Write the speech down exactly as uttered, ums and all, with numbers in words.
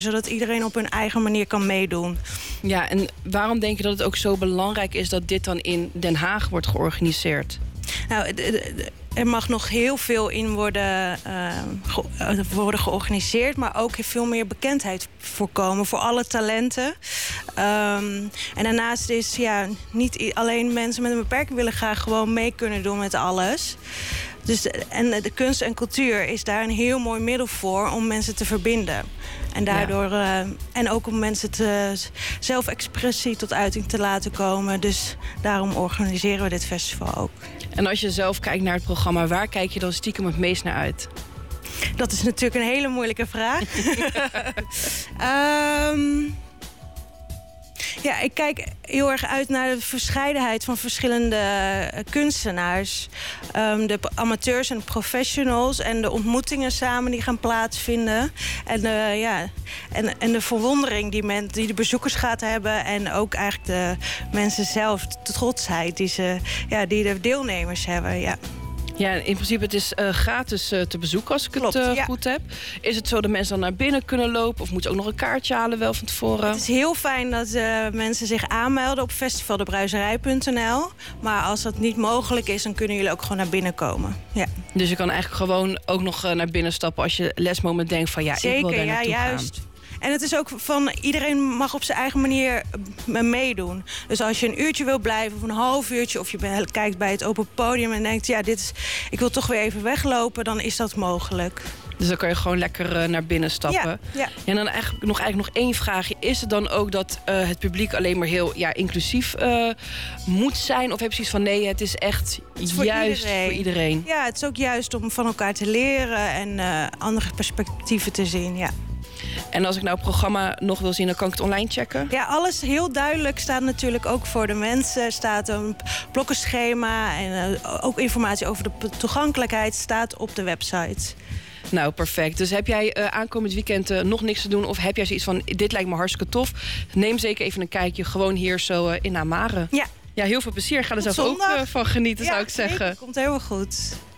Zodat iedereen op hun eigen manier kan meedoen. Ja, en waarom denk je dat het ook zo belangrijk is dat dit dan in Den Haag wordt georganiseerd? Nou, er mag nog heel veel in worden, uh, ge worden georganiseerd, maar ook veel meer bekendheid voorkomen voor alle talenten. Um, en daarnaast is ja, niet alleen mensen met een beperking willen graag gewoon mee kunnen doen met alles. Dus de, en de kunst en cultuur is daar een heel mooi middel voor om mensen te verbinden. En daardoor ja. uh, en ook om mensen te zelfexpressie tot uiting te laten komen. Dus daarom organiseren we dit festival ook. En als je zelf kijkt naar het programma, waar kijk je dan stiekem het meest naar uit? Dat is natuurlijk een hele moeilijke vraag. um, Ja, ik kijk heel erg uit naar de verscheidenheid van verschillende kunstenaars. Um, de amateurs en de professionals en de ontmoetingen samen die gaan plaatsvinden. En, uh, ja, en, en de verwondering die, men, die de bezoekers gaat hebben. En ook eigenlijk de mensen zelf, de trotsheid die, ze, ja, die de deelnemers hebben. Ja. Ja, in principe het is uh, gratis uh, te bezoeken als ik Klopt, het uh, ja. goed heb. Is het zo dat mensen dan naar binnen kunnen lopen? Of moeten ze ook nog een kaartje halen wel van tevoren? Het is heel fijn dat uh, mensen zich aanmelden op festivaldebruiserij punt n l. Maar als dat niet mogelijk is, dan kunnen jullie ook gewoon naar binnen komen. Ja. Dus je kan eigenlijk gewoon ook nog uh, naar binnen stappen als je lesmoment denkt van ja, Zeker, ik wil daar ja, naartoe juist. gaan. En het is ook van iedereen mag op zijn eigen manier meedoen. Dus als je een uurtje wil blijven of een half uurtje, of je kijkt bij het open podium en denkt, ja, dit is, ik wil toch weer even weglopen, dan is dat mogelijk. Dus dan kan je gewoon lekker uh, naar binnen stappen. Ja, ja. En dan eigenlijk nog, eigenlijk nog één vraagje. Is het dan ook dat uh, het publiek alleen maar heel ja, inclusief uh, moet zijn? Of heb je zoiets van nee, het is echt het is voor juist iedereen. voor iedereen? Ja, het is ook juist om van elkaar te leren en uh, andere perspectieven te zien, ja. En als ik nou het programma nog wil zien, dan kan ik het online checken? Ja, alles heel duidelijk staat natuurlijk ook voor de mensen. Er staat een blokkenschema en uh, ook informatie over de toegankelijkheid staat op de website. Nou, perfect. Dus heb jij uh, aankomend weekend uh, nog niks te doen? Of heb jij zoiets van, dit lijkt me hartstikke tof? Neem zeker even een kijkje, gewoon hier zo uh, in Amare. Ja. Ja, heel veel plezier. Ga er Tot zelf zondag. ook uh, van genieten, ja, zou ik zeggen. Zeker, komt helemaal goed.